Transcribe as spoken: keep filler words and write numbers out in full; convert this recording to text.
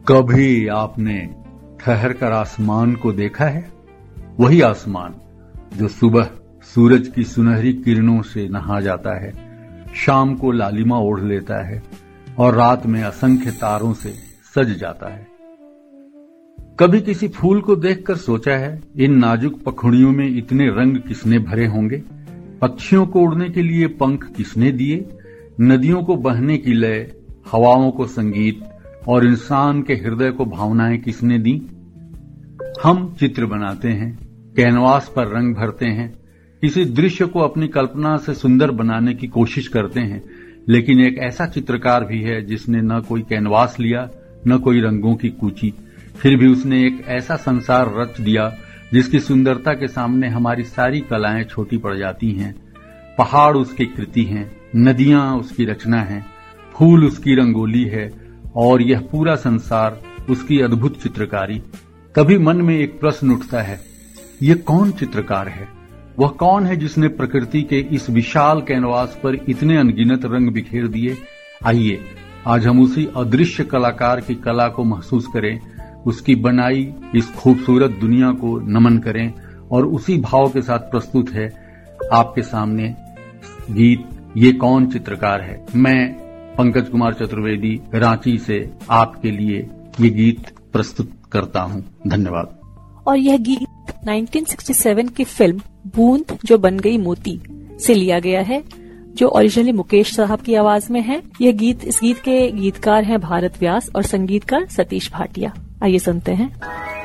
कभी आपने ठहर कर आसमान को देखा है? वही आसमान जो सुबह सूरज की सुनहरी किरणों से नहा जाता है, शाम को लालिमा ओढ़ लेता है और रात में असंख्य तारों से सज जाता है। कभी किसी फूल को देखकर सोचा है, इन नाजुक पखुड़ियों में इतने रंग किसने भरे होंगे? पक्षियों को उड़ने के लिए पंख किसने दिए? नदियों को बहने की लय, हवाओं को संगीत और इंसान के हृदय को भावनाएं किसने दी? हम चित्र बनाते हैं, कैनवास पर रंग भरते हैं, किसी दृश्य को अपनी कल्पना से सुंदर बनाने की कोशिश करते हैं, लेकिन एक ऐसा चित्रकार भी है जिसने न कोई कैनवास लिया, न कोई रंगों की कूची, फिर भी उसने एक ऐसा संसार रच दिया जिसकी सुंदरता के सामने हमारी सारी कलाएं छोटी पड़ जाती हैं। पहाड़ उसकी कृति हैं, नदियां उसकी रचना हैं, फूल उसकी रंगोली है और यह पूरा संसार उसकी अद्भुत चित्रकारी। कभी मन में एक प्रश्न उठता है, ये कौन चित्रकार है? वह कौन है जिसने प्रकृति के इस विशाल कैनवास पर इतने अनगिनत रंग बिखेर दिए? आइए आज हम उसी अदृश्य कलाकार की कला को महसूस करें, उसकी बनाई इस खूबसूरत दुनिया को नमन करें और उसी भाव के साथ प्रस्तुत है आपके सामने गीत ये कौन चित्रकार है। मैं पंकज कुमार चतुर्वेदी रांची से आपके लिए ये गीत प्रस्तुत करता हूं। धन्यवाद। और यह गीत उन्नीस सौ सरसठ की फिल्म बूंद जो बन गई मोती से लिया गया है, जो ओरिजिनली मुकेश साहब की आवाज में है। यह गीत इस गीत के गीतकार हैं भारत व्यास और संगीतकार सतीश भाटिया। आइए सुनते हैं।